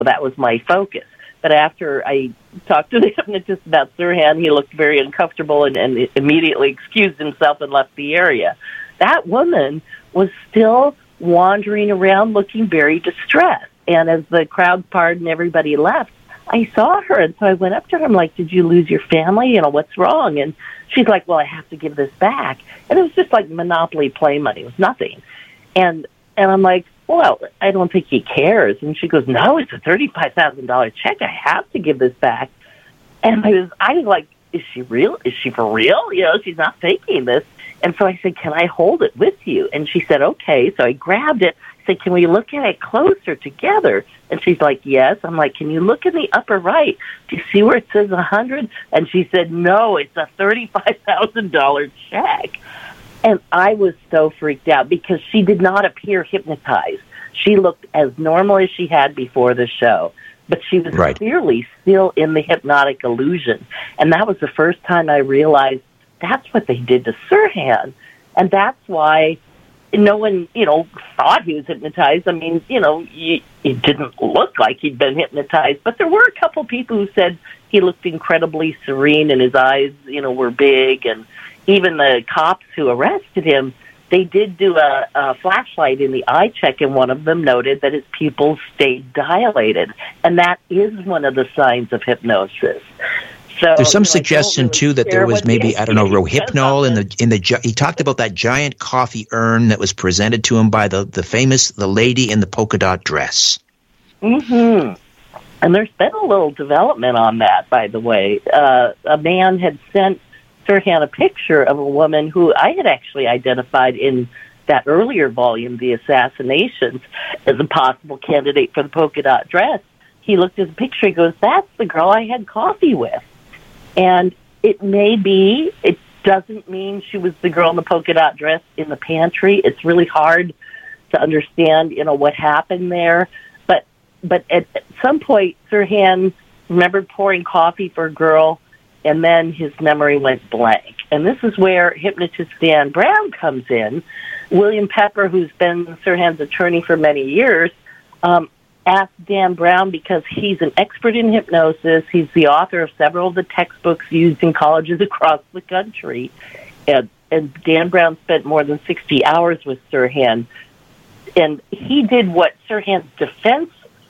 that was my focus. But after I talked to the hypnotist about Sirhan, he looked very uncomfortable and immediately excused himself and left the area. That woman was still wandering around looking very distressed. And as the crowd parted and everybody left, I saw her. And so I went up to her. I'm like, did you lose your family? What's wrong? And she's like, well, I have to give this back. And it was just like Monopoly play money. It was nothing. And I'm like, well, I don't think he cares. And she goes, no, it's a $35,000 check. I have to give this back. And I was like, is she real? Is she for real? She's not faking this. And so I said, can I hold it with you? And she said, okay. So I grabbed it. I said, can we look at it closer together? And she's like, yes. I'm like, can you look in the upper right? Do you see where it says 100? And she said, no, it's a $35,000 check. And I was so freaked out because she did not appear hypnotized. She looked as normal as she had before the show, but she was clearly still in the hypnotic illusion. And that was the first time I realized that's what they did to Sirhan. And that's why no one, thought he was hypnotized. I mean, it didn't look like he'd been hypnotized, but there were a couple people who said he looked incredibly serene and his eyes, were big. And even the cops who arrested him, they did do a flashlight in the eye check, and one of them noted that his pupils stayed dilated. And that is one of the signs of hypnosis. So, there's some suggestion, too, that there was maybe, Rohypnol in the he talked about that giant coffee urn that was presented to him by the lady in the polka dot dress. Mm-hmm. And there's been a little development on that, by the way. A man had sent Sirhan a picture of a woman who I had actually identified in that earlier volume, The Assassinations, as a possible candidate for the polka dot dress. He looked at the picture, he goes, that's the girl I had coffee with. And it doesn't mean she was the girl in the polka dot dress in the pantry. It's really hard to understand, what happened there. But at some point, Sirhan remembered pouring coffee for a girl, and then his memory went blank. And this is where hypnotist Dan Brown comes in. William Pepper, who's been Sirhan's attorney for many years, asked Dan Brown because he's an expert in hypnosis. He's the author of several of the textbooks used in colleges across the country. And Dan Brown spent more than 60 hours with Sirhan. And he did what Sirhan's defense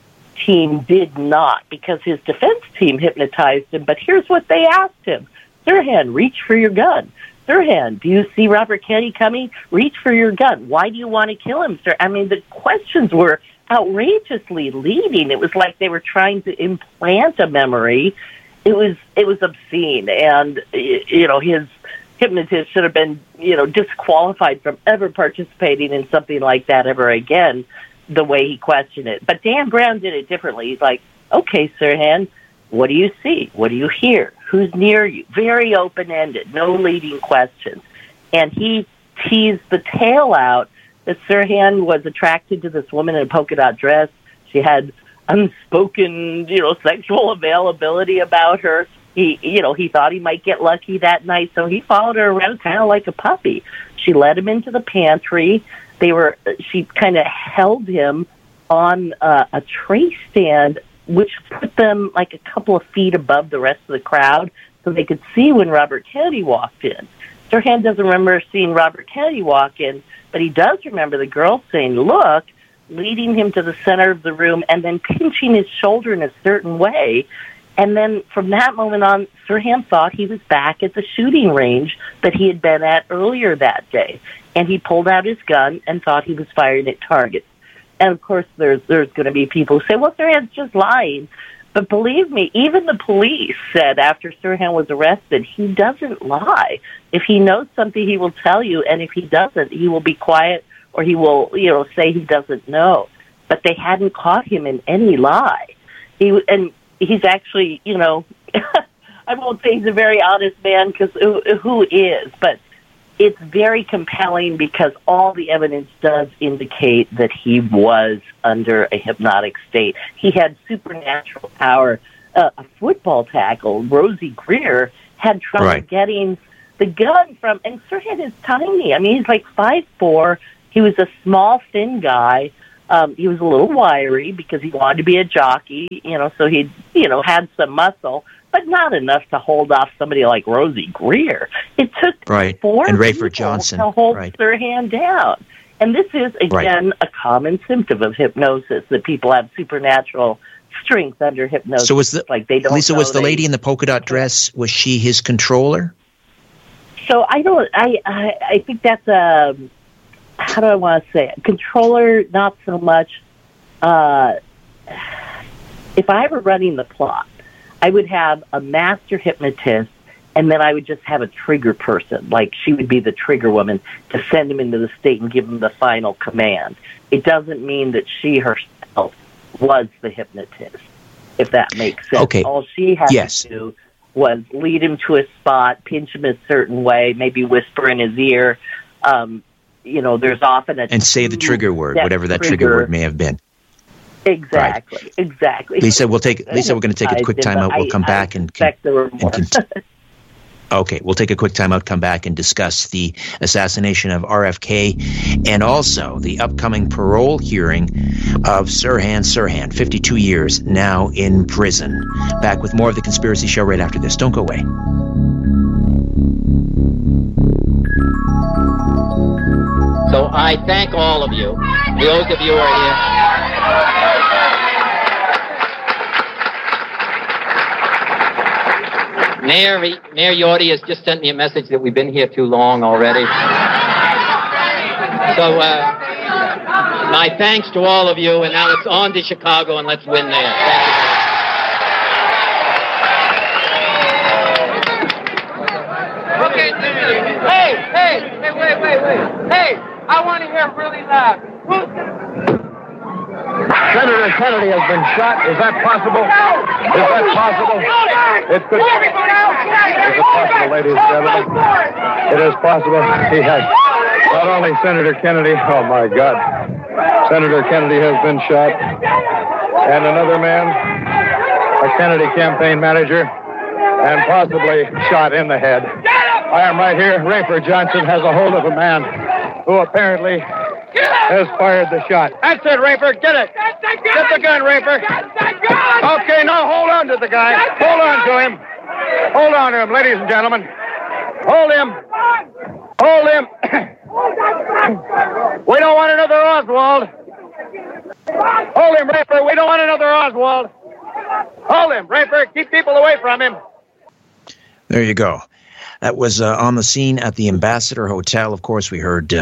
team did not, because his defense team hypnotized him. But here's what they asked him. Sirhan, reach for your gun. Sirhan, do you see Robert Kennedy coming? Reach for your gun. Why do you want to kill him, sir? I mean, the questions were outrageously leading. It was like they were trying to implant a memory. It was obscene. And, his hypnotist should have been, disqualified from ever participating in something like that ever again, the way he questioned it. But Dan Brown did it differently. He's like, okay, Sirhan, what do you see? What do you hear? Who's near you? Very open-ended, no leading questions. And he teased the tale out that Sirhan was attracted to this woman in a polka dot dress. She had unspoken, sexual availability about her. He thought he might get lucky that night, so he followed her around kind of like a puppy. She led him into the pantry. She kind of held him on a tray stand, which put them like a couple of feet above the rest of the crowd so they could see when Robert Kennedy walked in. Sirhan doesn't remember seeing Robert Kennedy walk in, but he does remember the girl saying, look, leading him to the center of the room and then pinching his shoulder in a certain way. And then from that moment on, Sirhan thought he was back at the shooting range that he had been at earlier that day. And he pulled out his gun and thought he was firing at targets. And, of course, there's going to be people who say, well, Sirhan's just lying. But believe me, even the police said after Sirhan was arrested, he doesn't lie. If he knows something, he will tell you. And if he doesn't, he will be quiet or he will, say he doesn't know. But they hadn't caught him in any lie. He's actually, I won't say he's a very honest man, because who is? But it's very compelling because all the evidence does indicate that he was under a hypnotic state. He had supernatural power. A football tackle, Rosie Greer, had trouble getting the gun from, and Sirhan is tiny. I mean, he's like 5'4". He was a small, thin guy. He was a little wiry because he wanted to be a jockey, so he, had some muscle, but not enough to hold off somebody like Rosie Greer. It took four and people Rayford Johnson to hold Sirhan down. And this is, again, a common symptom of hypnosis, that people have supernatural strength under hypnosis. So was they don't Lisa, was the lady in the polka dot dress, was she his controller? So I think that's a, how do I want to say it? Controller, not so much. If I were running the plot, I would have a master hypnotist, and then I would just have a trigger person, like she would be the trigger woman, to send him into the state and give him the final command. It doesn't mean that she herself was the hypnotist, if that makes sense. Okay. All she had to do was lead him to a spot, pinch him a certain way, maybe whisper in his ear. There's often and say the trigger word, whatever that trigger word may have been. Exactly. Lisa, we're going to take a quick time out. We'll come back Okay, we'll take a quick time out, come back and discuss the assassination of RFK and also the upcoming parole hearing of Sirhan, 52 years now in prison. Back with more of The Conspiracy Show right after this. Don't go away. So I thank all of you, those of you who are here. Mayor Yorty has just sent me a message that we've been here too long already. So my thanks to all of you, and now it's on to Chicago, and let's win there. Okay, hey, wait. Hey, I want to hear really loud. Senator Kennedy has been shot. Is that possible? Is that possible? It could. Is it possible, ladies and gentlemen? It is possible. He has. Not only Senator Kennedy. Oh my God. Senator Kennedy has been shot, and another man, a Kennedy campaign manager, and possibly shot in the head. I am right here. Rayford Johnson has a hold of a man who apparently has fired the shot. That's it, Rayford. Get it. Get the gun, Rayford. Okay, now hold on to the guy. Hold on to him. Hold on to him, ladies and gentlemen. Hold him. Hold him. We don't want another Oswald. Hold him, Rayford. We don't want another Oswald. Hold him, Rayford. Keep people away from him. There you go. That was on the scene at the Ambassador Hotel. Of course, we heard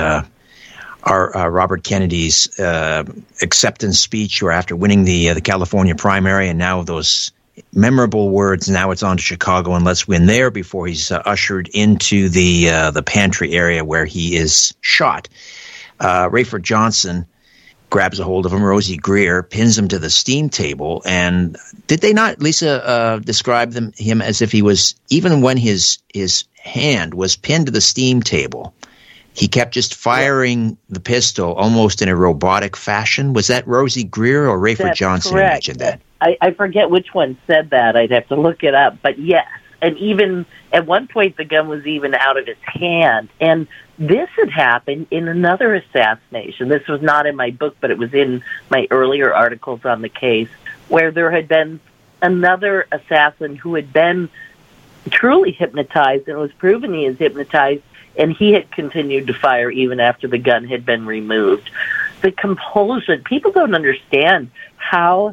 our Robert Kennedy's acceptance speech, or after winning the California primary, and now those memorable words. Now it's on to Chicago, and let's win there, before he's ushered into the pantry area where he is shot. Rayford Johnson grabs a hold of him. Rosie Greer pins him to the steam table. And did they not, Lisa, describe him as if he was, even when his hand was pinned to the steam table, he kept just firing the pistol almost in a robotic fashion? Was that Rosie Greer or Rayford Johnson who mentioned that? I forget which one said that. I'd have to look it up. But yes, and even at one point the gun was even out of his hand. And this had happened in another assassination. This was not in my book, but it was in my earlier articles on the case, where there had been another assassin who had been truly hypnotized, and it was proven he was hypnotized, and he had continued to fire even after the gun had been removed. The compulsion, people don't understand how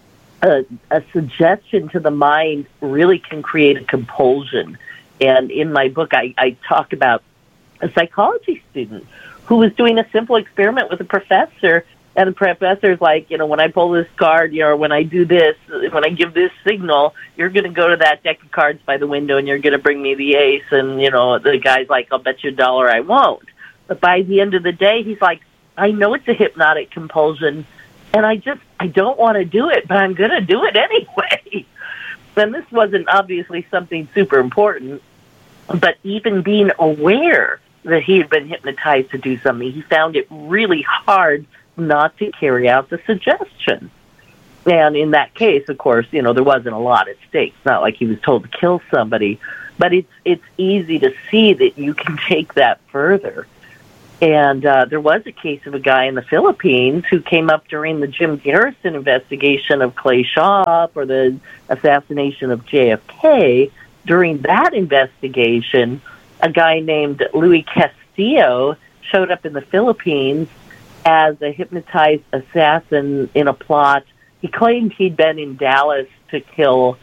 a suggestion to the mind really can create a compulsion. And in my book, I talk about a psychology student who was doing a simple experiment with a professor, and the professor's like, when I pull this card, when I do this, when I give this signal, you're going to go to that deck of cards by the window and you're going to bring me the ace. And, the guy's like, I'll bet you $1 I won't. But by the end of the day, he's like, I know it's a hypnotic compulsion, and I don't want to do it, but I'm going to do it anyway. And this wasn't obviously something super important, but even being aware that he had been hypnotized to do something, he found it really hard not to carry out the suggestion. And in that case, of course, there wasn't a lot at stake. It's not like he was told to kill somebody, but it's easy to see that you can take that further. And there was a case of a guy in the Philippines who came up during the Jim Garrison investigation of Clay Shaw for the assassination of JFK. During that investigation, a guy named Louis Castillo showed up in the Philippines as a hypnotized assassin in a plot. He claimed he'd been in Dallas to kill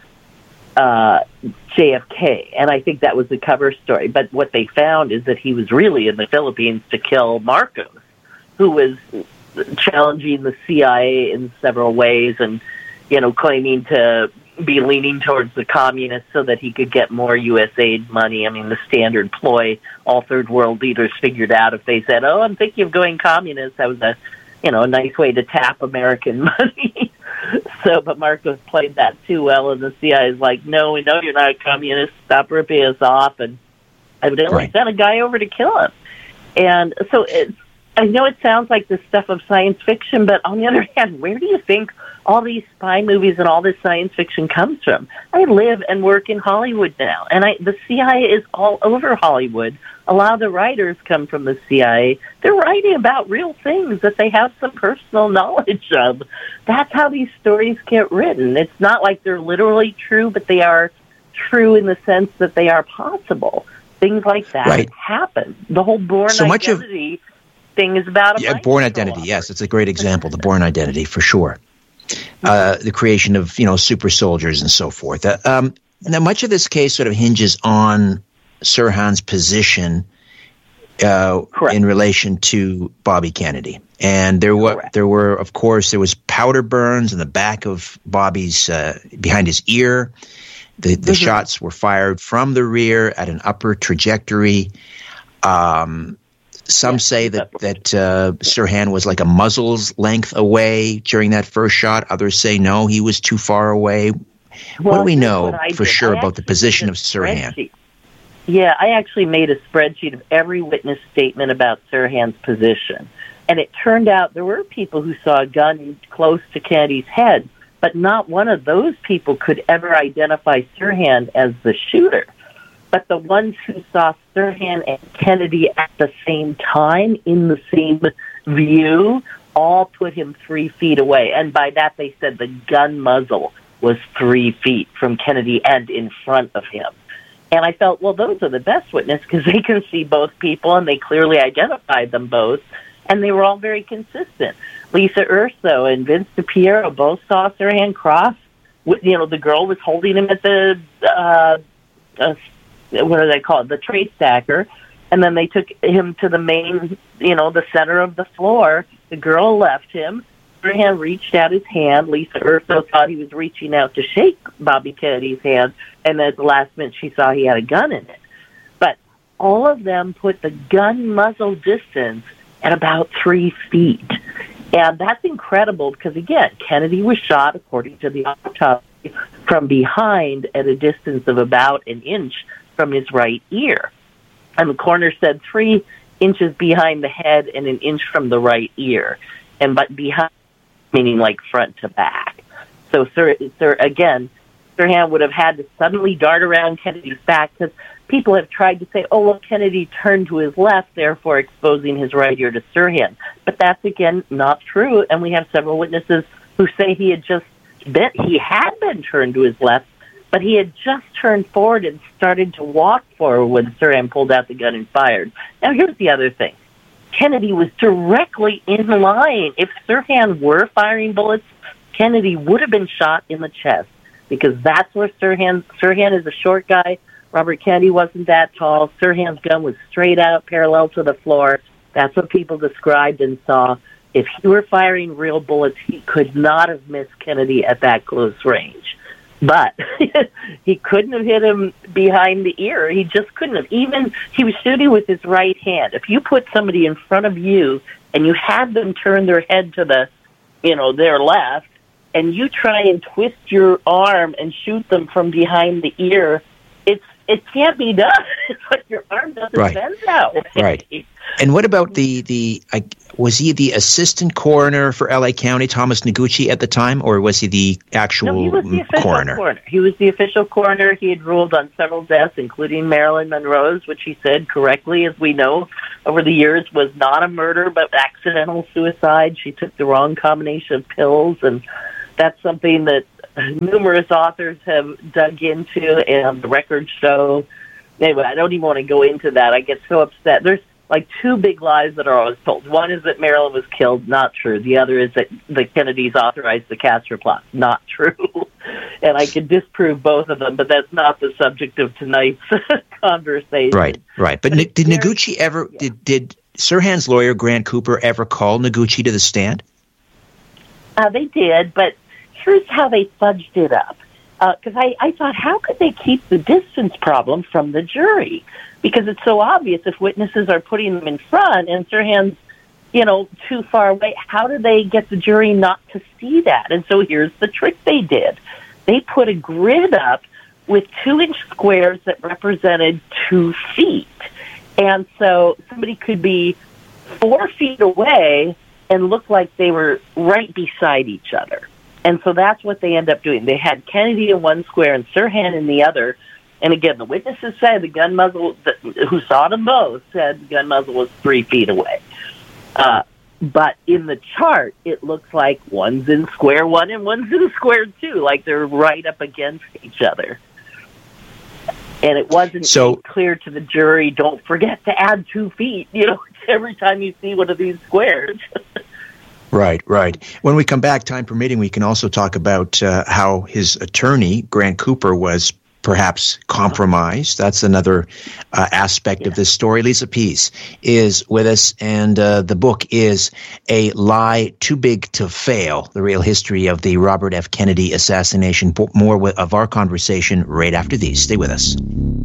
JFK, and I think that was the cover story. But what they found is that he was really in the Philippines to kill Marcos, who was challenging the CIA in several ways and, claiming to be leaning towards the communists so that he could get more U.S. aid money. I mean, the standard ploy all third world leaders figured out. If they said, "Oh, I'm thinking of going communist," that was a nice way to tap American money. So, but Marcos played that too well, and the CIA is like, "No, we know you're not a communist. Stop ripping us off," and evidently sent a guy over to kill him. And so I know it sounds like this stuff of science fiction, but on the other hand, where do you think all these spy movies and all this science fiction comes from? I live and work in Hollywood now, and the CIA is all over Hollywood. A lot of the writers come from the CIA. They're writing about real things that they have some personal knowledge of. That's how these stories get written. It's not like they're literally true, but they are true in the sense that they are possible. Things like that happen. The whole Bourne Identity thing is about a Bourne Identity. Yes, it's a great example. The Bourne Identity, for sure. The creation of super soldiers and so forth. Now, much of this case sort of hinges on Sirhan's position in relation to Bobby Kennedy, and there were of course there was powder burns in the back of Bobby's behind his ear. The shots were fired from the rear at an upper trajectory. Some say that Sirhan was like a muzzle's length away during that first shot. Others say no, he was too far away. What do we know for sure about the position of Sirhan? Yeah, I actually made a spreadsheet of every witness statement about Sirhan's position. And it turned out there were people who saw a gun close to Kennedy's head, but not one of those people could ever identify Sirhan as the shooter. But the ones who saw Sirhan and Kennedy at the same time in the same view all put him 3 feet away. And by that they said the gun muzzle was 3 feet from Kennedy and in front of him. And I felt, well, those are the best witnesses because they can see both people and they clearly identified them both. And they were all very consistent. Lisa Urso and Vince DiPiero both saw Sirhan cross. The girl was holding him at the, what do they call it, the tray stacker. And then they took him to the main, the center of the floor. The girl left him. Sirhan reached out his hand. Lisa Urso thought he was reaching out to shake Bobby Kennedy's hand, and at the last minute she saw he had a gun in it. But all of them put the gun muzzle distance at about 3 feet. And that's incredible because, again, Kennedy was shot, according to the autopsy, from behind at a distance of about an inch from his right ear. And the coroner said 3 inches behind the head and an inch from the right ear. And but behind, meaning like front to back. So, Sirhan would have had to suddenly dart around Kennedy's back because people have tried to say, oh, well, Kennedy turned to his left, therefore exposing his right ear to Sirhan. But that's, again, not true. And we have several witnesses who say he had been turned to his left, but he had just turned forward and started to walk forward when Sirhan pulled out the gun and fired. Now, here's the other thing. Kennedy was directly in line. If Sirhan were firing bullets, Kennedy would have been shot in the chest because that's where Sirhan is a short guy. Robert Kennedy wasn't that tall. Sirhan's gun was straight out, parallel to the floor. That's what people described and saw. If he were firing real bullets, he could not have missed Kennedy at that close range. But he couldn't have hit him behind the ear. He just couldn't have. Even he was shooting with his right hand. If you put somebody in front of you and you have them turn their head to their left, and you try and twist your arm and shoot them from behind the ear, it can't be done. It's like your arm doesn't bend that way. Right. And what about Was he the assistant coroner for LA County, Thomas Noguchi, at the time, or was he the actual No, he was the official coroner. He was the official coroner. He had ruled on several deaths, including Marilyn Monroe's, which he said correctly, as we know, over the years was not a murder but accidental suicide. She took the wrong combination of pills, and that's something that numerous authors have dug into, and the records show. Anyway, I don't even want to go into that. I get so upset. There's like two big lies that are always told. One is that Marilyn was killed. Not true. The other is that the Kennedys authorized the Castro plot. Not true. And I can disprove both of them, but that's not the subject of tonight's conversation. Right. But did Noguchi ever, did Sirhan's lawyer, Grant Cooper, ever call Noguchi to the stand? They did, but here's how they fudged it up. Because I thought, how could they keep the distance problem from the jury? Because it's so obvious if witnesses are putting them in front and Sirhan's, too far away, how do they get the jury not to see that? And so here's the trick they did. They put a grid up with 2-inch squares that represented 2 feet. And so somebody could be 4 feet away and look like they were right beside each other. And so that's what they end up doing. They had Kennedy in one square and Sirhan in the other. And again, the witnesses said the gun muzzle, who saw them both, said the gun muzzle was 3 feet away. But in the chart, it looks like one's in square 1 and one's in square 2, like they're right up against each other. And it wasn't clear to the jury, don't forget to add 2 feet, every time you see one of these squares. Right. When we come back, time permitting, we can also talk about how his attorney, Grant Cooper, was perhaps compromised. That's another aspect of this story. Lisa Pease is with us, and the book is A Lie Too Big to Fail, The Real History of the Robert F. Kennedy Assassination. More of our conversation right after these. Stay with us.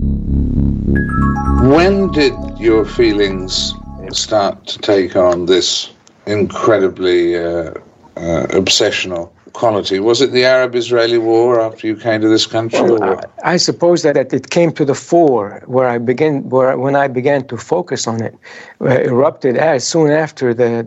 When did your feelings start to take on this incredibly obsessional quality? Was it the Arab-Israeli war after you came to this country? Well, I suppose that it came to the fore when I began to focus on it. Erupted as soon after the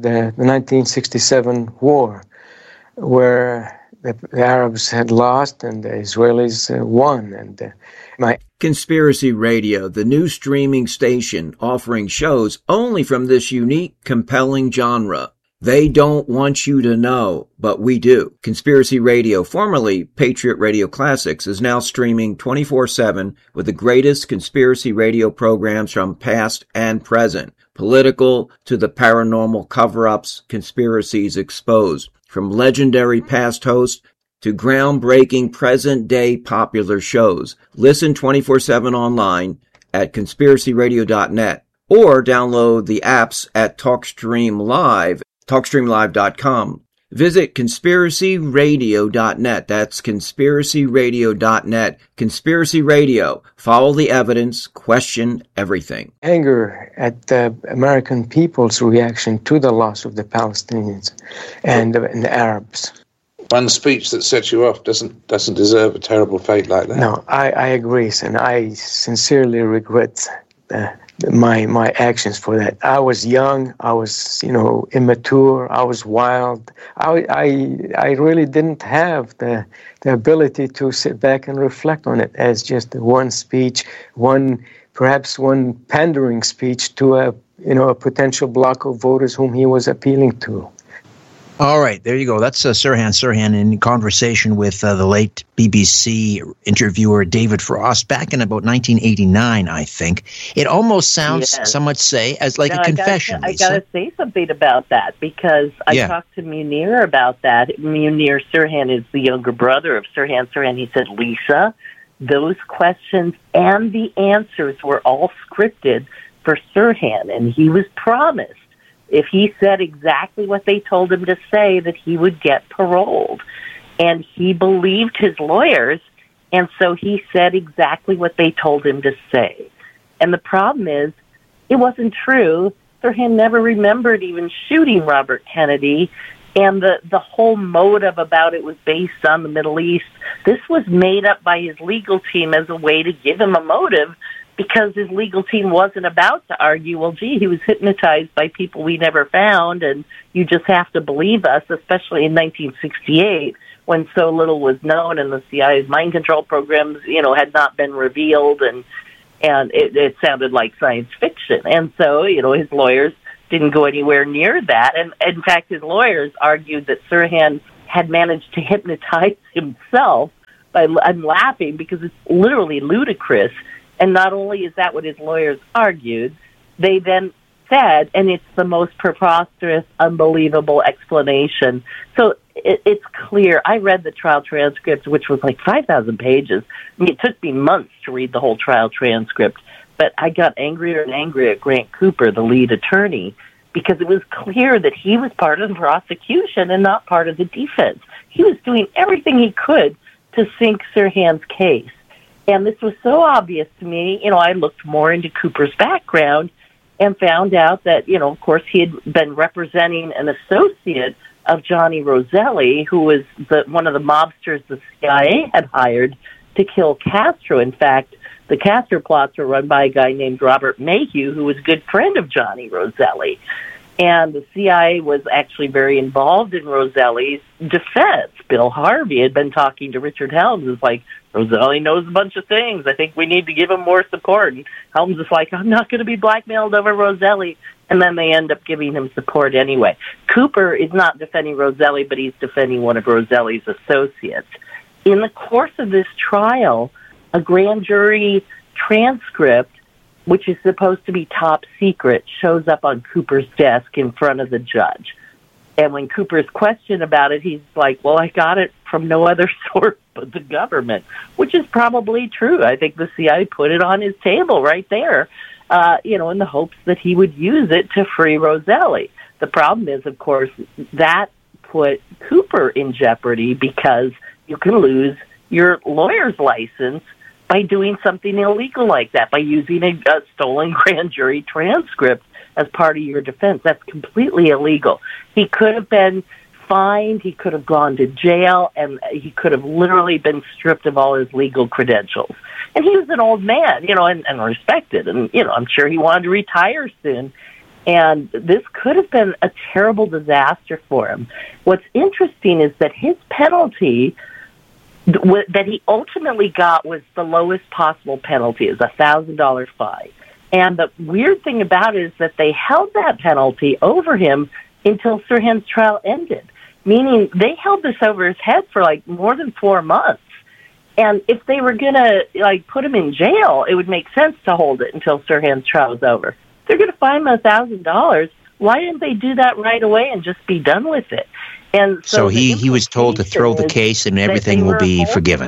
1967 war, where the Arabs had lost and the Israelis won. And Conspiracy Radio, the new streaming station offering shows only from this unique, compelling genre. They don't want you to know, but we do. Conspiracy Radio, formerly Patriot Radio Classics, is now streaming 24/7 with the greatest conspiracy radio programs from past and present. Political to the paranormal cover-ups, conspiracies exposed. From legendary past hosts to groundbreaking present-day popular shows. Listen 24/7 online at conspiracyradio.net or download the apps at TalkStream Live, TalkStreamLive.com. Visit conspiracyradio.net. That's conspiracyradio.net. Conspiracy Radio. Follow the evidence. Question everything. Anger at the American people's reaction to the loss of the Palestinians and the Arabs. One speech that sets you off doesn't deserve a terrible fate like that. No, I agree, and I sincerely regret my actions for that. I was young, I was immature, I was wild. I really didn't have the ability to sit back and reflect on it as just one speech, perhaps one pandering speech to a potential block of voters whom he was appealing to. All right, there you go. That's Sirhan in conversation with the late BBC interviewer David Frost back in about 1989, I think. It almost sounds, some would say, as like a confession. I got to say something about that because I talked to Munir about that. Munir Sirhan is the younger brother of Sirhan. He said, Lisa, those questions and the answers were all scripted for Sirhan, and he was promised if he said exactly what they told him to say, that he would get paroled. And he believed his lawyers, and so he said exactly what they told him to say. And the problem is, it wasn't true. Sirhan never remembered even shooting Robert Kennedy, and the whole motive about it was based on the Middle East. This was made up by his legal team as a way to give him a motive because his legal team wasn't about to argue, well, gee, he was hypnotized by people we never found, and you just have to believe us, especially in 1968, when so little was known and the CIA's mind control programs, had not been revealed, and it sounded like science fiction. And so, his lawyers didn't go anywhere near that. And in fact, his lawyers argued that Sirhan had managed to hypnotize himself. I'm laughing because it's literally ludicrous. And not only is that what his lawyers argued, they then said, and it's the most preposterous, unbelievable explanation. So it's clear. I read the trial transcript, which was like 5,000 pages. I mean, it took me months to read the whole trial transcript, but I got angrier and angrier at Grant Cooper, the lead attorney, because it was clear that he was part of the prosecution and not part of the defense. He was doing everything he could to sink Sirhan's case. And this was so obvious to me. I looked more into Cooper's background and found out that, of course, he had been representing an associate of Johnny Roselli, who was one of the mobsters the CIA had hired to kill Castro. In fact, the Castro plots were run by a guy named Robert Mayhew, who was a good friend of Johnny Roselli. And the CIA was actually very involved in Roselli's defense. Bill Harvey had been talking to Richard Helms. It's like, Roselli knows a bunch of things. I think we need to give him more support. And Helms is like, I'm not going to be blackmailed over Roselli. And then they end up giving him support anyway. Cooper is not defending Roselli, but he's defending one of Roselli's associates. In the course of this trial, a grand jury transcript, which is supposed to be top secret, shows up on Cooper's desk in front of the judge. And when Cooper's questioned about it, he's like, well, I got it from no other source but the government, which is probably true. I think the CIA put it on his table right there, in the hopes that he would use it to free Roselli. The problem is, of course, that put Cooper in jeopardy because you can lose your lawyer's license by doing something illegal like that, by using a stolen grand jury transcript as part of your defense. That's completely illegal. He could have been fined, he could have gone to jail, and he could have literally been stripped of all his legal credentials. And he was an old man, and respected, and, I'm sure he wanted to retire soon. And this could have been a terrible disaster for him. What's interesting is that his penalty that he ultimately got was the lowest possible penalty, is $1,000 fine. And the weird thing about it is that they held that penalty over him until Sirhan's trial ended, meaning they held this over his head for like more than 4 months. And if they were going to put him in jail, it would make sense to hold it until Sirhan's trial was over. They're going to fine him $1,000. Why didn't they do that right away and just be done with it? And so he was told to throw the case and everything will be forgiven.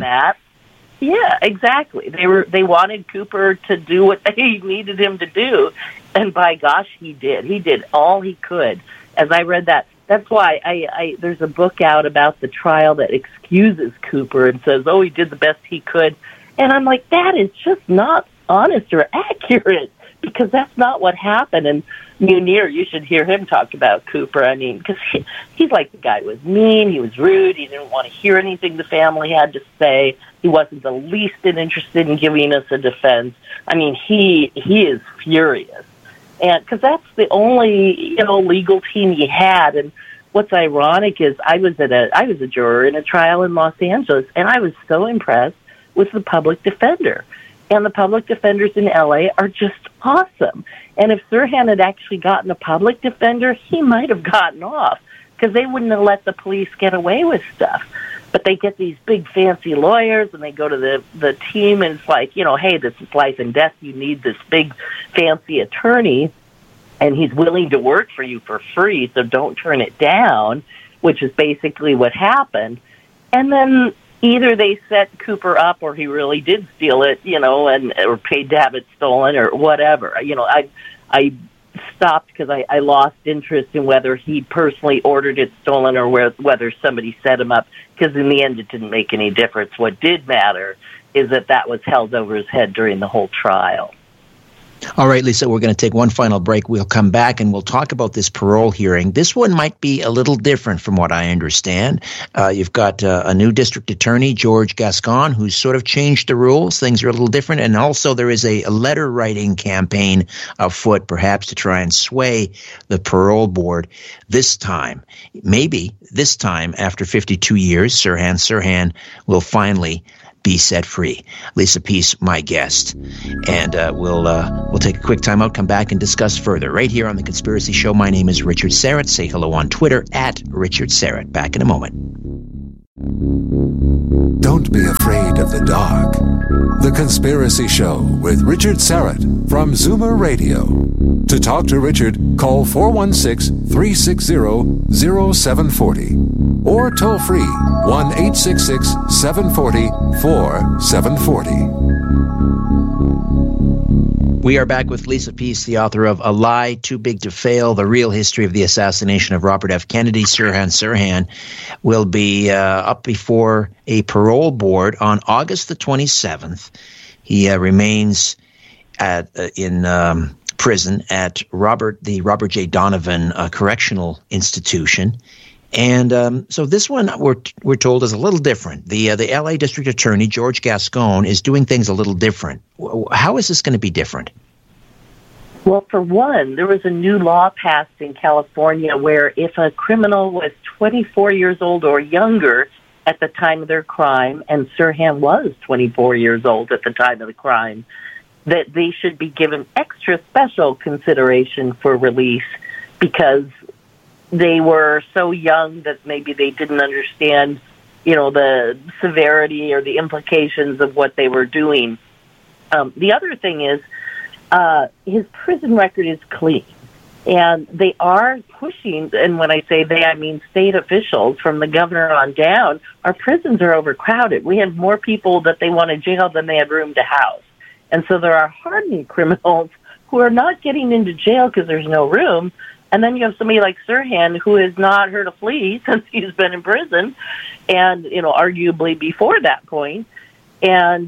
Yeah, exactly. They wanted Cooper to do what they needed him to do, and by gosh, he did. He did all he could. As I read that, that's why I there's a book out about the trial that excuses Cooper and says, oh, he did the best he could. And I'm like, that is just not honest or accurate, because that's not what happened. And Munir, you should hear him talk about Cooper. I mean, because he's like, the guy was mean, he was rude, he didn't want to hear anything the family had to say. He wasn't the least bit interested in giving us a defense. I mean, he is furious. And because that's the only, legal team he had. And what's ironic is I was a juror in a trial in Los Angeles, and I was so impressed with the public defender. And the public defenders in L.A. are just awesome. And if Sirhan had actually gotten a public defender, he might have gotten off, because they wouldn't have let the police get away with stuff. But they get these big fancy lawyers, and they go to the team, and it's like, hey, this is life and death. You need this big fancy attorney, and he's willing to work for you for free, so don't turn it down, which is basically what happened. And then either they set Cooper up, or he really did steal it, or paid to have it stolen, or whatever. I stopped because I lost interest in whether he personally ordered it stolen or whether somebody set him up, because in the end it didn't make any difference. What did matter is that was held over his head during the whole trial. All right, Lisa, we're going to take one final break. We'll come back and we'll talk about this parole hearing. This one might be a little different from what I understand. You've got a new district attorney, George Gascon, who's sort of changed the rules. Things are a little different. And also there is a letter writing campaign afoot, perhaps to try and sway the parole board this time. Maybe this time, after 52 years, Sirhan Sirhan will finally be set free. Lisa Peace, my guest. And we'll take a quick time out, come back and discuss further right here on The Conspiracy Show. My name is Richard Syrett. Say hello on Twitter at Richard Syrett. Back in a moment. Don't be afraid of the dark. The Conspiracy Show with Richard Syrett from Zoomer Radio. To talk to Richard, call 416-360-0740 or toll free 1-866-740-4740. We are back with Lisa Peace, the author of A Lie Too Big to Fail, The Real History of the Assassination of Robert F. Kennedy. Sirhan Sirhan will be up before a parole board on August the 27th. He remains in prison at the Robert J. Donovan Correctional Institution. And so this one, we're told, is a little different. The L.A. District Attorney, George Gascon, is doing things a little different. How is this going to be different? Well, for one, there was a new law passed in California where if a criminal was 24 years old or younger at the time of their crime, and Sirhan was 24 years old at the time of the crime, that they should be given extra special consideration for release because they were so young that maybe they didn't understand, the severity or the implications of what they were doing. The other thing is, his prison record is clean. And they are pushing, and when I say they, I mean state officials from the governor on down, our prisons are overcrowded. We have more people that they want to jail than they have room to house. And so there are hardened criminals who are not getting into jail because there's no room. And then you have somebody like Sirhan who has not heard a flea since he's been in prison and, arguably before that point, and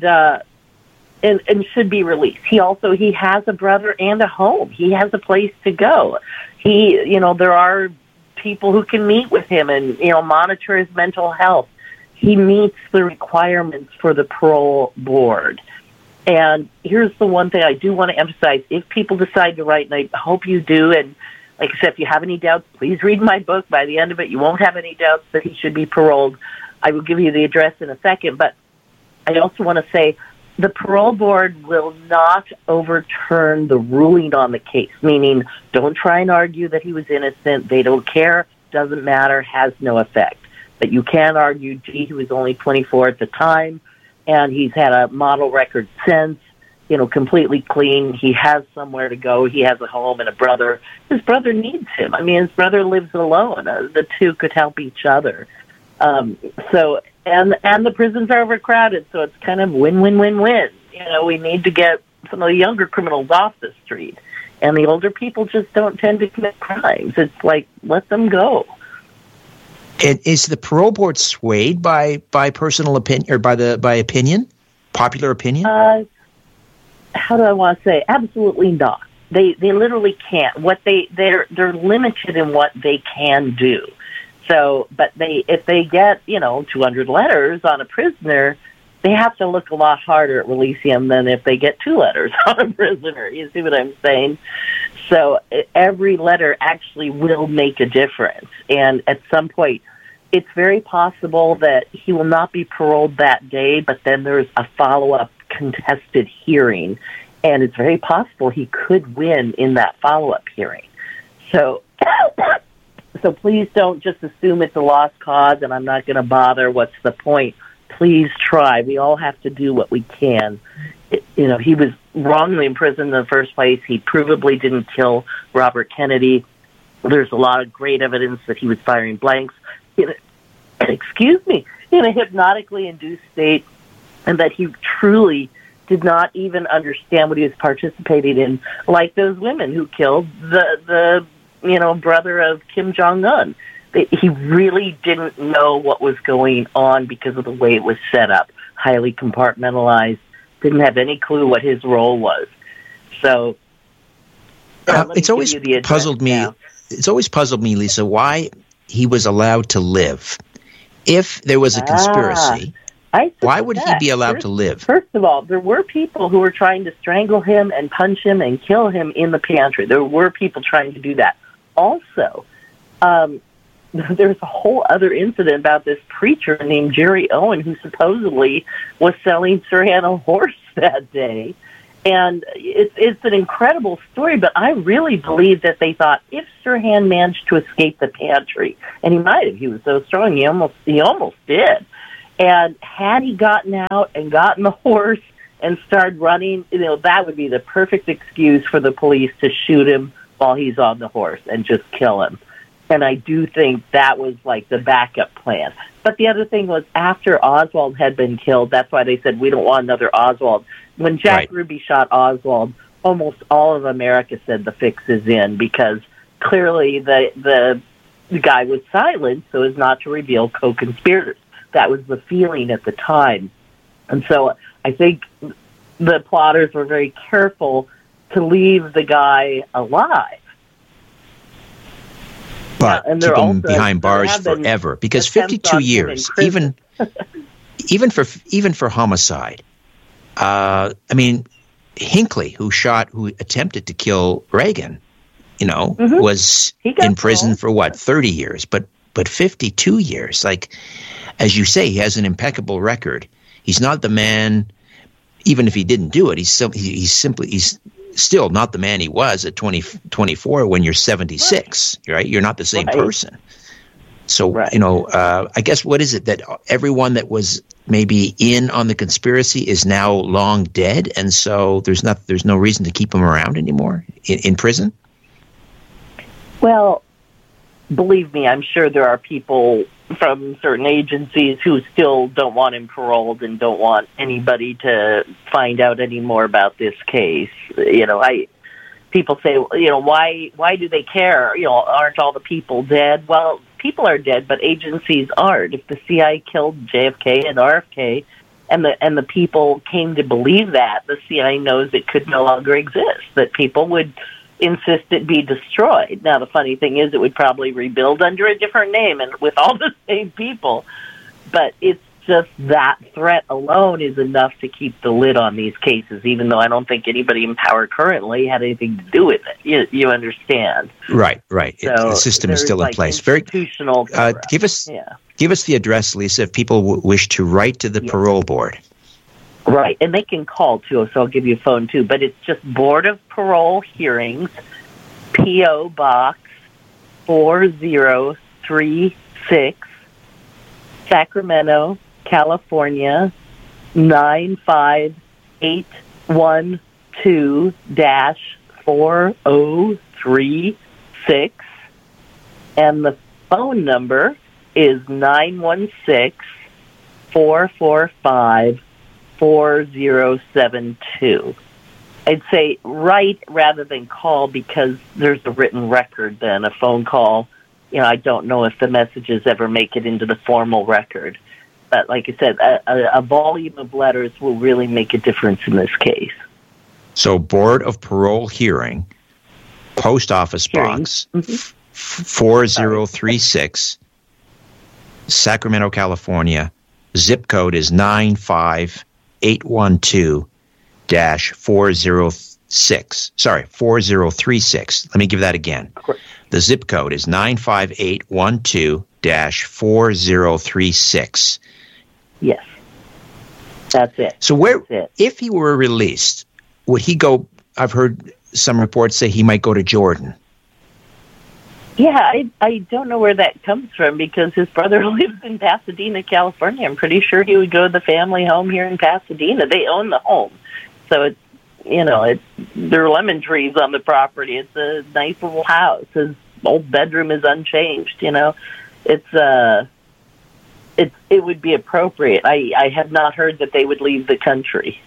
should be released. He has a brother and a home. He has a place to go. There are people who can meet with him and, monitor his mental health. He meets the requirements for the parole board. And here's the one thing I do want to emphasize. If people decide to write, and I hope you do, and like I said, if you have any doubts, please read my book. By the end of it, you won't have any doubts that he should be paroled. I will give you the address in a second. But I also want to say the parole board will not overturn the ruling on the case, meaning don't try and argue that he was innocent. They don't care, doesn't matter, has no effect. But you can argue, gee, he was only 24 at the time, and he's had a model record since, completely clean. He has somewhere to go. He has a home and a brother. His brother needs him. I mean, his brother lives alone. The two could help each other. And the prisons are overcrowded, so it's kind of win-win-win-win. We need to get some of the younger criminals off the street, and the older people just don't tend to commit crimes. It's like, let them go. And is the parole board swayed by personal opinion or by opinion, popular opinion? How do I want to say? Absolutely not. They literally can't. They're limited in what they can do. So, but if they get 200 letters on a prisoner, they have to look a lot harder at releasing him than if they get 2 letters on a prisoner. You see what I'm saying? So every letter actually will make a difference. And at some point, it's very possible that he will not be paroled that day, but then there's a follow-up contested hearing. And it's very possible he could win in that follow-up hearing. So please don't just assume it's a lost cause and I'm not going to bother. What's the point? Please try. We all have to do what we can. He was wrongly imprisoned in the first place. He provably didn't kill Robert Kennedy. There's a lot of great evidence that he was firing blanks in a hypnotically induced state, and that he truly did not even understand what he was participating in, like those women who killed the brother of Kim Jong-un. He really didn't know what was going on because of the way it was set up, highly compartmentalized, didn't have any clue what his role was. So it's always puzzled me. Now. It's always puzzled me, Lisa, why he was allowed to live. If there was a conspiracy, why would he be allowed to live? First of all, there were people who were trying to strangle him and punch him and kill him in the pantry. There were people trying to do that. Also, there's a whole other incident about this preacher named Jerry Owen who supposedly was selling Sirhan a horse that day. And it's an incredible story, but I really believe that they thought if Sirhan managed to escape the pantry, and he might have, he was so strong, he almost did. And had he gotten out and gotten the horse and started running, that would be the perfect excuse for the police to shoot him while he's on the horse and just kill him. And I do think that was like the backup plan. But the other thing was after Oswald had been killed, that's why they said we don't want another Oswald. When Jack Ruby shot Oswald, almost all of America said the fix is in because clearly the guy was silent so as not to reveal co-conspirators. That was the feeling at the time. And so I think the plotters were very careful to leave the guy alive. But keep him behind bars forever because 52 years, even for homicide. I mean, Hinckley, who attempted to kill Reagan, was in prison for 30 years, but 52 years. Like, as you say, he has an impeccable record. He's not the man. Even if he didn't do it, he's still not the man he was at 24 when you're 76, right? You're not the same person. So, I guess what is it that everyone that was maybe in on the conspiracy is now long dead, and so there's no reason to keep him around anymore in prison? Well, believe me, I'm sure there are people from certain agencies who still don't want him paroled and don't want anybody to find out any more about this case. People say, why do they care? Aren't all the people dead? Well, people are dead, but agencies aren't. If the CIA killed JFK and RFK and the people came to believe that, the CIA knows it could no longer exist, that people would insist it be destroyed. Now, the funny thing is it would probably rebuild under a different name and with all the same people. But it's just that threat alone is enough to keep the lid on these cases, even though I don't think anybody in power currently had anything to do with it. You understand? Right. So the system is still in place. Very institutional. Give us the address, Lisa, if people wish to write to the parole board. Right, and they can call, too, so I'll give you a phone, too. But it's just Board of Parole Hearings, P.O. Box 4036, Sacramento, California, 95812-4036. And the phone number is 916-445-4072. I'd say write rather than call because there's a written record then. A phone call, I don't know if the messages ever make it into the formal record. But like I said, a volume of letters will really make a difference in this case. So Board of Parole Hearing, Post Office Box 4036, Sacramento, California. Zip code is 95812-406. Sorry, 4036. Let me give that again. The zip code is 95812-4036. Yes. That's it. So if he were released, would he go? I've heard some reports say he might go to Jordan. Yeah, I don't know where that comes from because his brother lives in Pasadena, California. I'm pretty sure he would go to the family home here in Pasadena. They own the home. So there are lemon trees on the property. It's a nice little house. His old bedroom is unchanged, It would be appropriate. I have not heard that they would leave the country.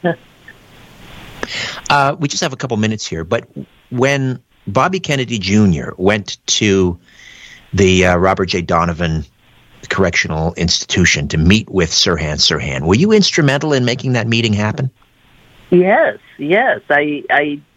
We just have a couple minutes here, but when Bobby Kennedy Jr. went to the Robert J. Donovan Correctional Institution to meet with Sirhan Sirhan, were you instrumental in making that meeting happen? Yes. I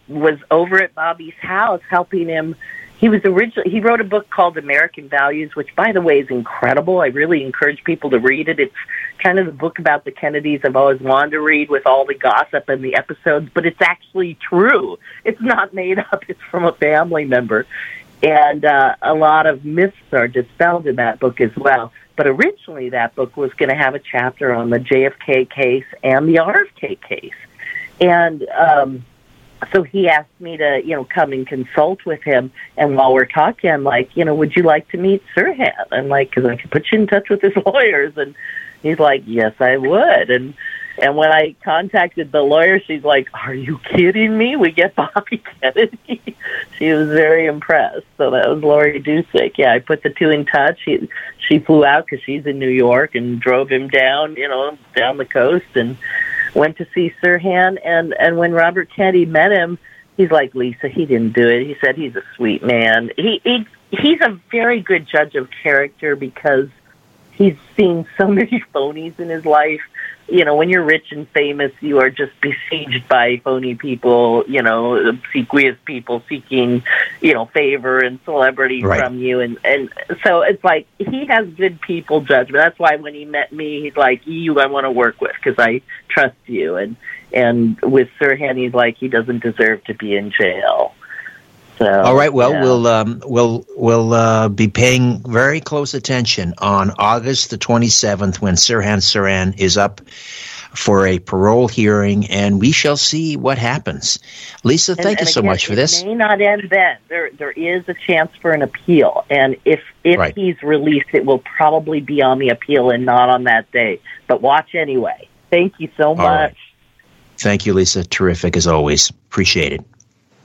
was over at Bobby's house helping him. He wrote a book called American Values, which, by the way, is incredible. I really encourage people to read it. It's kind of the book about the Kennedys I've always wanted to read, with all the gossip and the episodes, but it's actually true. It's not made up. It's from a family member. And a lot of myths are dispelled in that book as well. But originally that book was going to have a chapter on the JFK case and the RFK case. And so he asked me to, come and consult with him. And while we're talking, I'm like, would you like to meet Sirhan? I'm like, because I could put you in touch with his lawyers. And he's like, yes, I would. And when I contacted the lawyer, she's like, are you kidding me? We get Bobby Kennedy. She was very impressed. So that was Lori Dusick. Yeah, I put the two in touch. She flew out because she's in New York and drove him down, down the coast, and went to see Sirhan. And when Robert Kennedy met him, he's like, Lisa, he didn't do it. He said he's a sweet man. He's a very good judge of character because he's seen so many phonies in his life. When you're rich and famous, you are just besieged by phony people, obsequious people seeking, favor and celebrity from you. And so it's like he has good people judgment. That's why when he met me, he's like, you I want to work with because I trust you. And with Sirhan, he's like, he doesn't deserve to be in jail. So, all right. Well, yeah. we'll be paying very close attention on August the 27th when Sirhan Sirhan is up for a parole hearing, and we shall see what happens. Lisa, thank you so much for this. It may not end then. There is a chance for an appeal, and if he's released, it will probably be on the appeal and not on that day. But watch anyway. Thank you so much. Right. Thank you, Lisa. Terrific as always. Appreciate it.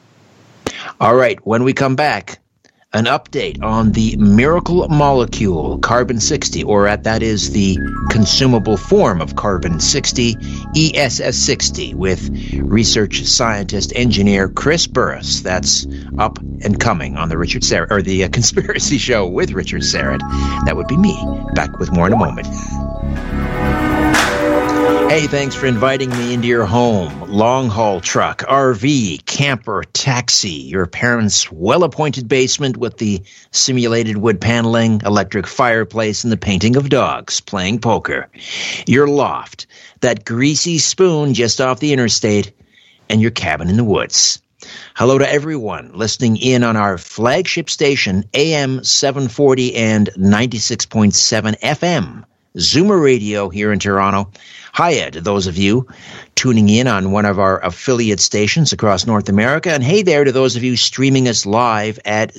All right, when we come back, an update on the miracle molecule, carbon-60, or that is the consumable form of carbon-60, ESS-60, with research scientist engineer Chris Burres. That's up and coming on the Richard Syrett, or the Conspiracy Show with Richard Syrett. That would be me. Back with more in a moment. Hey, thanks for inviting me into your home. Long-haul truck, RV, camper, taxi, your parents' well-appointed basement with the simulated wood paneling, electric fireplace, and the painting of dogs playing poker. Your loft, that greasy spoon just off the interstate, and your cabin in the woods. Hello to everyone listening in on our flagship station, AM 740 and 96.7 FM, Zoomer Radio here in Toronto. Hiya to those of you tuning in on one of our affiliate stations across North America. And hey there to those of you streaming us live at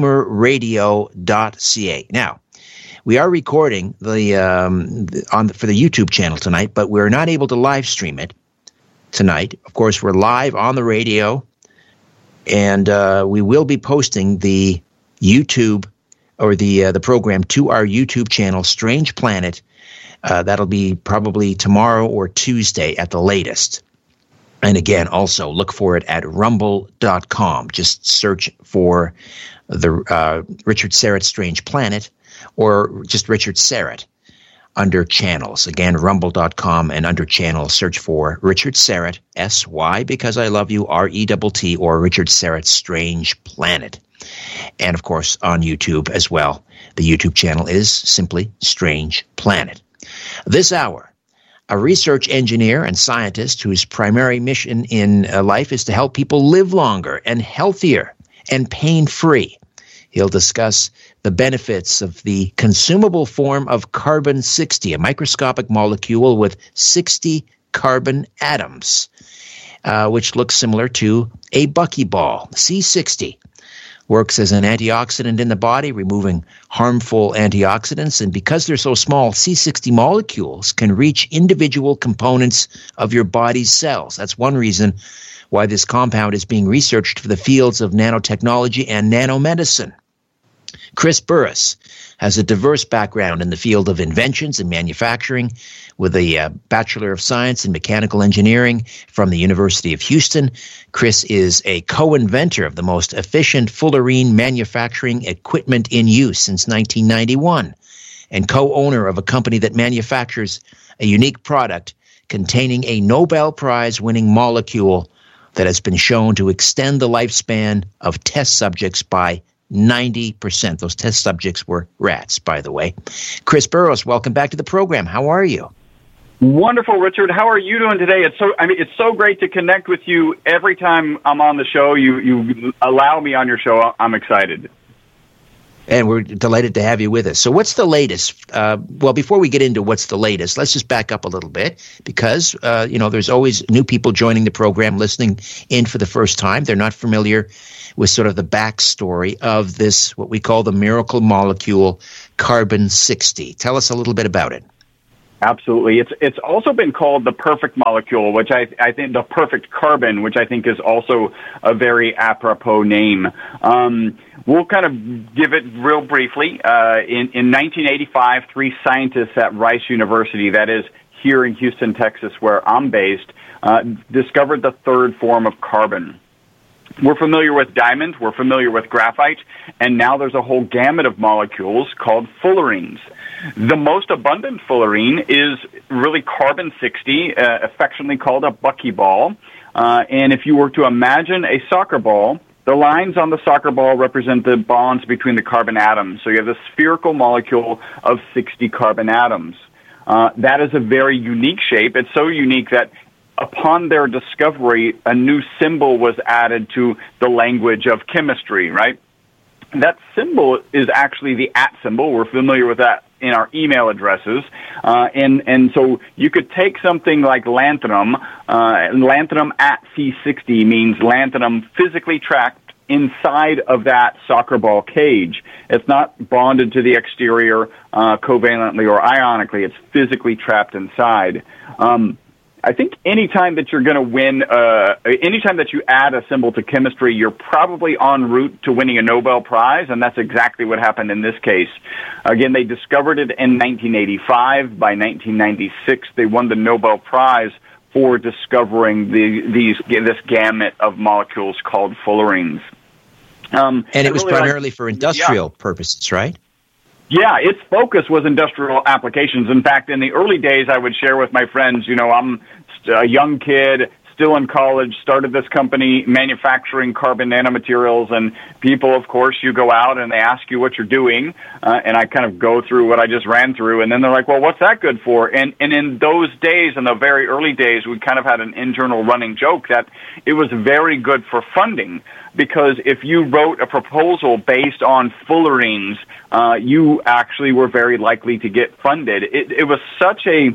zoomerradio.ca. Now, we are recording for the YouTube channel tonight, but we're not able to live stream it tonight. Of course, we're live on the radio, and we will be posting the YouTube or the program to our YouTube channel, Strange Planet. That'll be probably tomorrow or Tuesday at the latest. And again, also look for it at rumble.com. Just search for the Richard Syrett Strange Planet or just Richard Syrett under channels. Again, rumble.com, and under channels, search for Richard Syrett, S-Y, because I love you, R-E-T-T, or Richard Syrett Strange Planet. And, of course, on YouTube as well. The YouTube channel is simply Strange Planet. This hour, a research engineer and scientist whose primary mission in life is to help people live longer and healthier and pain-free. He'll discuss the benefits of the consumable form of carbon-60, a microscopic molecule with 60 carbon atoms, which looks similar to a buckyball, C60. Works as an antioxidant in the body, removing harmful antioxidants. And because they're so small, C60 molecules can reach individual components of your body's cells. That's one reason why this compound is being researched for the fields of nanotechnology and nanomedicine. Chris Burres has a diverse background in the field of inventions and manufacturing, with a Bachelor of Science in Mechanical Engineering from the University of Houston. Chris is a co-inventor of the most efficient fullerene manufacturing equipment in use since 1991, and co-owner of a company that manufactures a unique product containing a Nobel Prize-winning molecule that has been shown to extend the lifespan of test subjects by 90%. Those test subjects were rats, by the way. Chris Burrows, welcome back to the program. How are you? Wonderful, Richard. How are you doing today? It's so great to connect with you. Every time I'm on the show, you allow me on your show. I'm excited. And we're delighted to have you with us. So what's the latest? Well, before we get into what's the latest, let's just back up a little bit because, there's always new people joining the program, listening in for the first time. They're not familiar with sort of the backstory of this, what we call the miracle molecule, carbon-60. Tell us a little bit about it. Absolutely. It's also been called the perfect molecule, which I think the perfect carbon, which I think is also a very apropos name. We'll kind of give it real briefly. In 1985, 3 scientists at Rice University, that is here in Houston, Texas, where I'm based, discovered the third form of carbon. We're familiar with diamond, we're familiar with graphite, and now there's a whole gamut of molecules called fullerenes. The most abundant fullerene is really carbon-60, affectionately called a buckyball. And if you were to imagine a soccer ball, the lines on the soccer ball represent the bonds between the carbon atoms. So you have a spherical molecule of 60 carbon atoms. That is a very unique shape. It's so unique that upon their discovery, a new symbol was added to the language of chemistry, right? That symbol is actually the @ symbol. We're familiar with that in our email addresses. And so you could take something like lanthanum. Lanthanum @ C60 means lanthanum physically trapped inside of that soccer ball cage. It's not bonded to the exterior covalently or ionically. It's physically trapped inside. I think anytime that you're going to win, anytime that you add a symbol to chemistry, you're probably en route to winning a Nobel Prize, and that's exactly what happened in this case. Again, they discovered it in 1985. By 1996, they won the Nobel Prize for discovering this gamut of molecules called fullerenes. And it was really primarily for industrial purposes, right? Yeah, its focus was industrial applications. In fact, in the early days, I would share with my friends, I'm a young kid, still in college, started this company manufacturing carbon nanomaterials, and people, of course, you go out and they ask you what you're doing, and I kind of go through what I just ran through, and then they're like, well, what's that good for? And in those days, in the very early days, we kind of had an internal running joke that it was very good for funding, because if you wrote a proposal based on fullerenes, you actually were very likely to get funded. It was such a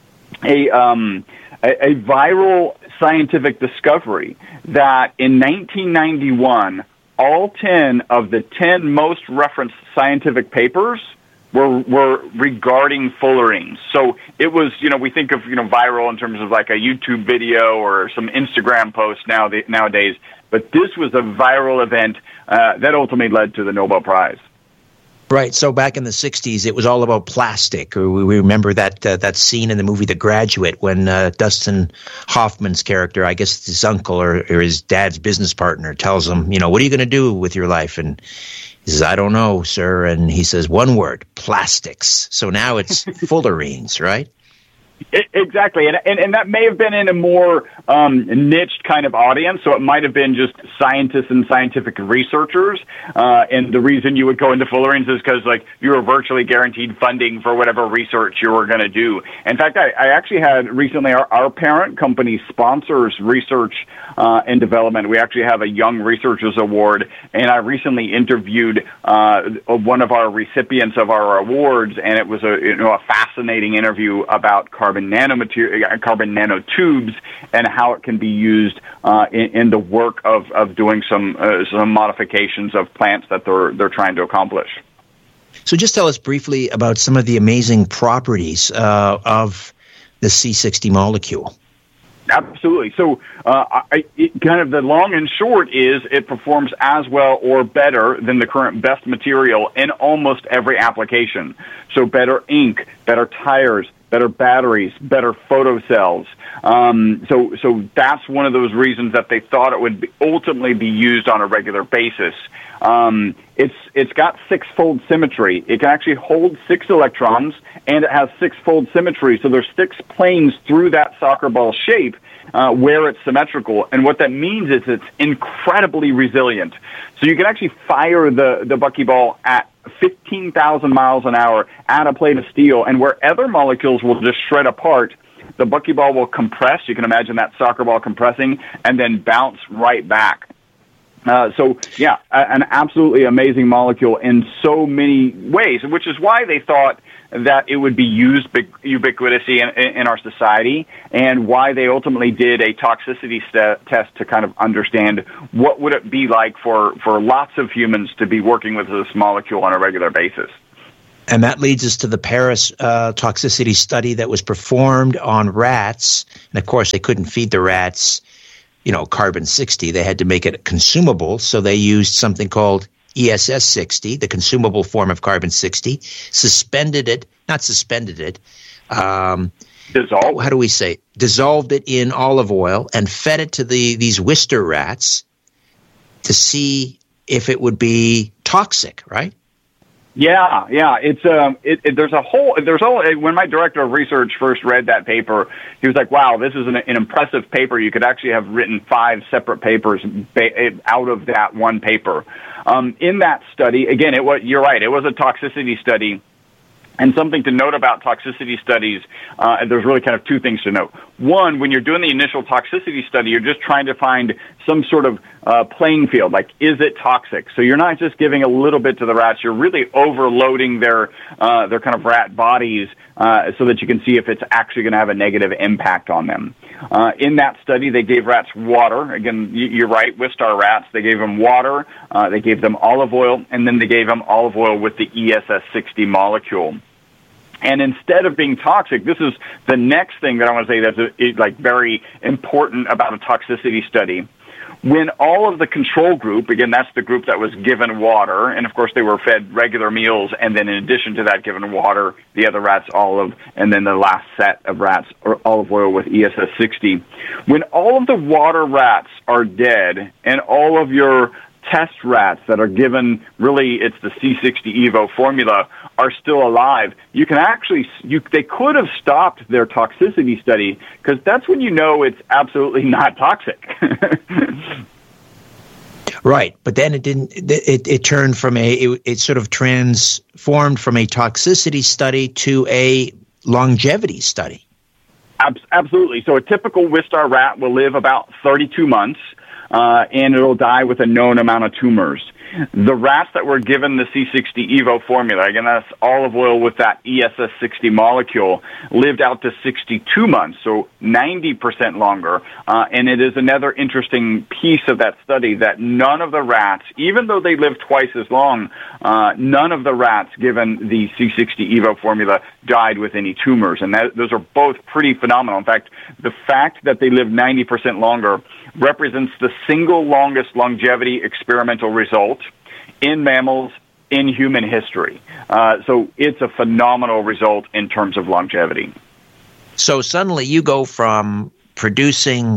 viral scientific discovery that in 1991, all 10 of the 10 most referenced scientific papers were regarding fullerenes. So it was, we think of, viral in terms of like a YouTube video or some Instagram post nowadays, but this was a viral event that ultimately led to the Nobel Prize. Right. So back in the 60s, it was all about plastic. We remember that scene in the movie The Graduate when Dustin Hoffman's character, I guess his uncle or his dad's business partner, tells him, what are you going to do with your life? And he says, I don't know, sir. And he says, one word, plastics. So now it's fullerenes, right? Exactly, and that may have been in a more niched kind of audience, so it might have been just scientists and scientific researchers, and the reason you would go into fullerenes is because, you were virtually guaranteed funding for whatever research you were going to do. In fact, I actually had recently, our parent company sponsors research and development. We actually have a Young Researchers Award, and I recently interviewed one of our recipients of our awards, and it was a fascinating interview about carbon nanotubes and how it can be used in the work of doing some modifications of plants that they're trying to accomplish. So just tell us briefly about some of the amazing properties of the C60 molecule. Absolutely. So kind of the long and short is it performs as well or better than the current best material in almost every application. So better ink, better tires, better batteries, better photocells. So that's one of those reasons that they thought it would ultimately be used on a regular basis. It's got six-fold symmetry. It can actually hold 6 electrons, and it has six-fold symmetry. So there's 6 planes through that soccer ball shape where it's symmetrical. And what that means is it's incredibly resilient. So you can actually fire the buckyball at 15,000 miles an hour at a plate of steel, and where other molecules will just shred apart, the buckyball will compress. You can imagine that soccer ball compressing and then bounce right back. So, yeah, an absolutely amazing molecule in so many ways, which is why they thought that it would be used ubiquitously in our society, and why they ultimately did a toxicity test to kind of understand what would it be like for lots of humans to be working with this molecule on a regular basis. And that leads us to the Paris toxicity study that was performed on rats. And, of course, they couldn't feed the rats carbon-60. They had to make it consumable, so they used something called ESS-60, the consumable form of carbon-60, dissolved. How do we say? Dissolved it in olive oil and fed it to these Wistar rats to see if it would be toxic, right? Yeah. It's when my director of research first read that paper, he was like, "Wow, this is an impressive paper. You could actually have written 5 separate papers out of that one paper." In that study, again, you're right. It was a toxicity study. And something to note about toxicity studies, there's really kind of 2 things to note. One, when you're doing the initial toxicity study, you're just trying to find some sort of playing field, like, is it toxic? So you're not just giving a little bit to the rats, you're really overloading their kind of rat bodies so that you can see if it's actually going to have a negative impact on them. In that study, they gave rats water. Again, you're right, Wistar rats. They gave them water, they gave them olive oil, and then they gave them olive oil with the ESS-60 molecule. And instead of being toxic, this is the next thing that I want to say that's very important about a toxicity study. When all of the control group, again, that's the group that was given water, and of course they were fed regular meals, and then in addition to that given water, the other rats olive, and then the last set of rats olive oil with ESS-60. When all of the water rats are dead and all of your test rats that are given, really it's the C60 Evo formula, are still alive, you can actually, they could have stopped their toxicity study, because that's when you know it's absolutely not toxic. Right, but then it didn't. It turned from it sort of transformed from a toxicity study to a longevity study. Absolutely. So a typical Wistar rat will live about 32 months, and it'll die with a known amount of tumors. The rats that were given the C60 Evo formula, again, that's olive oil with that ESS-60 molecule, lived out to 62 months, so 90% longer. And it is another interesting piece of that study that none of the rats, even though they lived twice as long, none of the rats given the C60 Evo formula died with any tumors. And those are both pretty phenomenal. In fact, the fact that they lived 90% longer represents the single longest longevity experimental result in mammals in human history. So it's a phenomenal result in terms of longevity. So suddenly you go from producing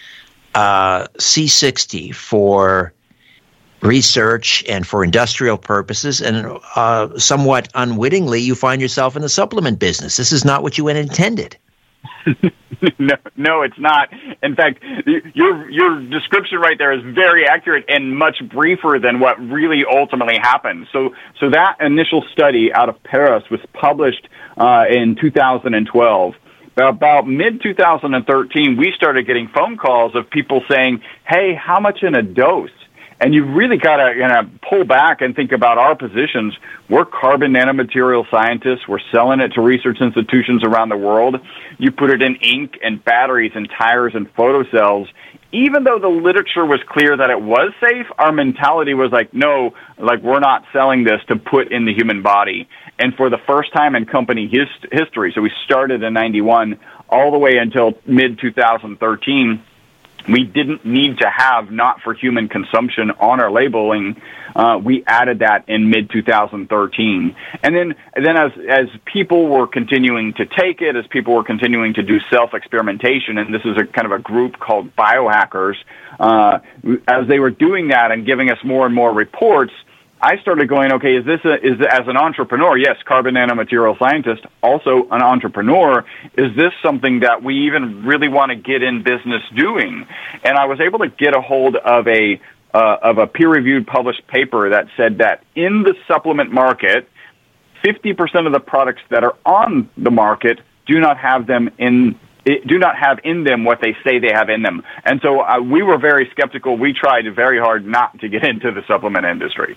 C60 for research and for industrial purposes, and somewhat unwittingly you find yourself in the supplement business. This is not what you had intended. No, it's not. In fact, your description right there is very accurate and much briefer than what really ultimately happened. So that initial study out of Paris was published in 2012. About mid-2013, we started getting phone calls of people saying, "Hey, how much in a dose?" And you really got to pull back and think about our positions. We're carbon nanomaterial scientists. We're selling it to research institutions around the world. You put it in ink and batteries and tires and photocells. Even though the literature was clear that it was safe, our mentality was like, no, we're not selling this to put in the human body. And for the first time in company history, so we started in 91 all the way until mid-2013, we didn't need to have not for human consumption on our labeling. We added that in mid-2013. And then as people were continuing to take it, as people were continuing to do self-experimentation, and this is a kind of a group called biohackers, as they were doing that and giving us more and more reports, I started going, okay, is as an entrepreneur, yes, carbon nanomaterial scientist, also an entrepreneur, is this something that we even really want to get in business doing? And I was able to get a hold of a peer-reviewed published paper that said that in the supplement market, 50% of the products that are on the market do not have in them what they say they have in them. And so we were very skeptical. We tried very hard not to get into the supplement industry.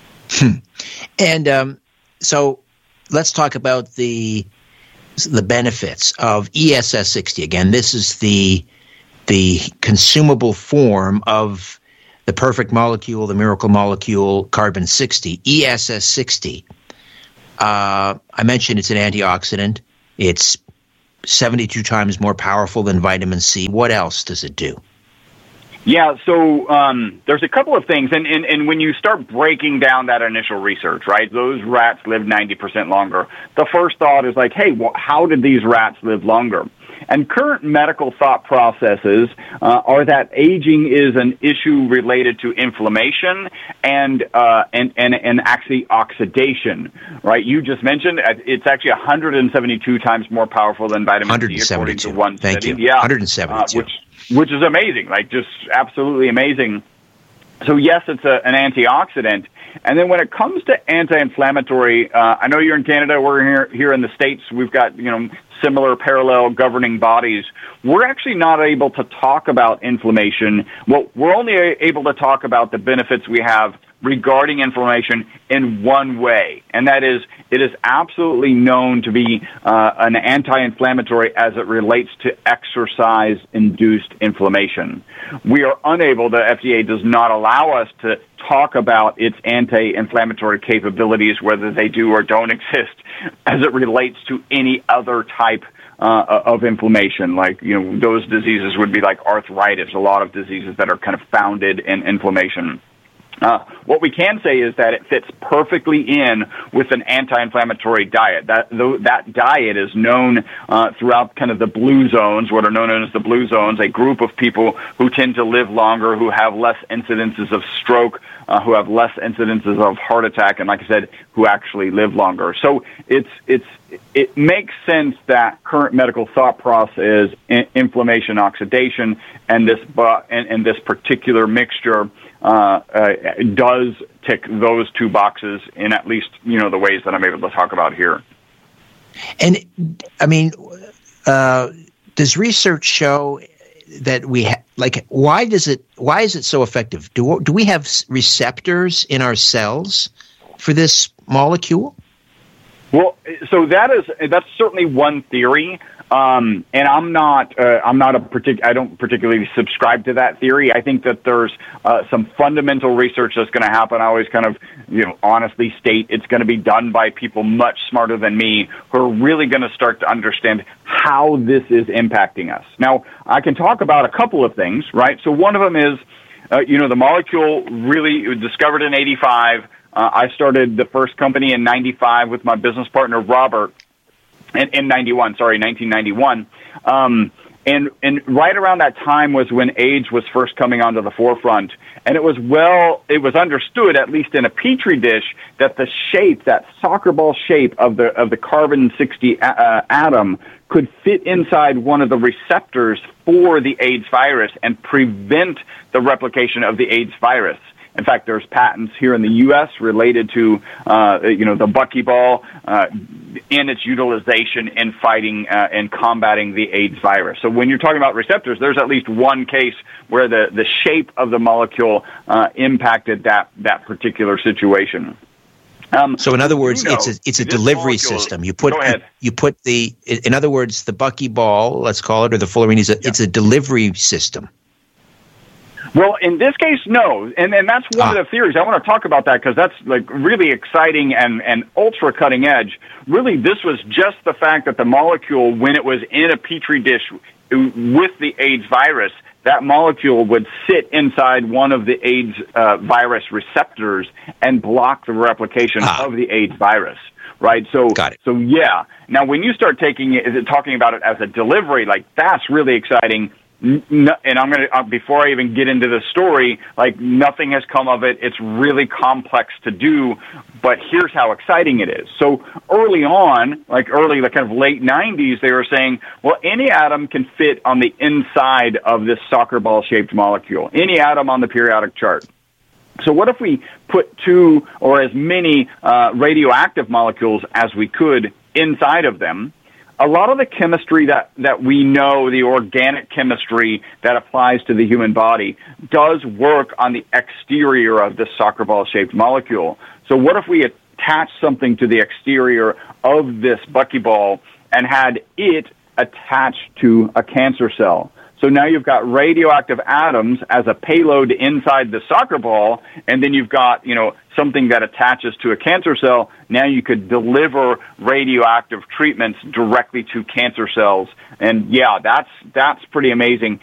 And so let's talk about the benefits of ESS60. Again, this is the consumable form of the perfect molecule, the miracle molecule, carbon-60, ESS60. I mentioned it's an antioxidant. It's 72 times more powerful than vitamin C. What else does it do? Yeah, so there's a couple of things, and when you start breaking down that initial research, right, those rats live 90% longer. The first thought is like, hey, well, how did these rats live longer? And current medical thought processes are that aging is an issue related to inflammation and actually oxidation, right? You just mentioned it's actually 172 times more powerful than vitamin C, according to one study. Thank you. Yeah, 172. Which is amazing, like just absolutely amazing. So yes, it's an antioxidant. And then when it comes to anti-inflammatory, I know you're in Canada, we're here in the States, we've got, similar parallel governing bodies. We're actually not able to talk about inflammation. Well, we're only able to talk about the benefits we have regarding inflammation in one way, and that is it is absolutely known to be an anti-inflammatory as it relates to exercise-induced inflammation. We are unable, the FDA does not allow us to talk about its anti-inflammatory capabilities, whether they do or don't exist, as it relates to any other type of inflammation. Like, those diseases would be like arthritis, a lot of diseases that are kind of founded in inflammation. What we can say is that it fits perfectly in with an anti-inflammatory diet. That diet is known throughout kind of the blue zones, what are known as the blue zones, a group of people who tend to live longer, who have less incidences of stroke, who have less incidences of heart attack, and like I said, who actually live longer. So it makes sense that current medical thought process is inflammation, oxidation, and this particular mixture does tick those two boxes in at least, the ways that I'm able to talk about here. And, I mean, does research show that why is it so effective? Do we have receptors in our cells for this molecule? Well, so that's certainly one theory. And I don't particularly subscribe to that theory. I think that there's some fundamental research that's going to happen. I always kind of, honestly state it's going to be done by people much smarter than me who are really going to start to understand how this is impacting us. Now, I can talk about a couple of things, right? So one of them is, the molecule really was discovered in 85. I started the first company in 95 with my business partner, Robert. In 1991. And right around that time was when AIDS was first coming onto the forefront. And it was understood, at least in a Petri dish, that the shape, that soccer ball shape of the carbon-60 atom could fit inside one of the receptors for the AIDS virus and prevent the replication of the AIDS virus. In fact, there's patents here in the U.S. related to, the buckyball in its utilization in fighting and combating the AIDS virus. So when you're talking about receptors, there's at least one case where the shape of the molecule impacted that particular situation. So in other words, it's a delivery system. In other words, the buckyball, let's call it, or the fullerene it's a delivery system. Well, in this case, no, and that's one of the theories. I want to talk about that because that's like really exciting and ultra cutting edge. Really, this was just the fact that the molecule, when it was in a Petri dish with the AIDS virus, that molecule would sit inside one of the AIDS virus receptors and block the replication of the AIDS virus. Right. So, so yeah. Now, when you start talking about it as a delivery, like that's really exciting. And I'm going to, before I even get into the story, like nothing has come of it. It's really complex to do, but here's how exciting it is. So early on, like the kind of late 90s, they were saying, well, any atom can fit on the inside of this soccer ball shaped molecule, any atom on the periodic chart. So what if we put 2 or as many radioactive molecules as we could inside of them? A lot of the chemistry that we know, the organic chemistry that applies to the human body, does work on the exterior of this soccer ball-shaped molecule. So what if we attach something to the exterior of this buckyball and had it attached to a cancer cell? So now you've got radioactive atoms as a payload inside the soccer ball, and then you've got, something that attaches to a cancer cell. Now you could deliver radioactive treatments directly to cancer cells. And yeah, that's pretty amazing.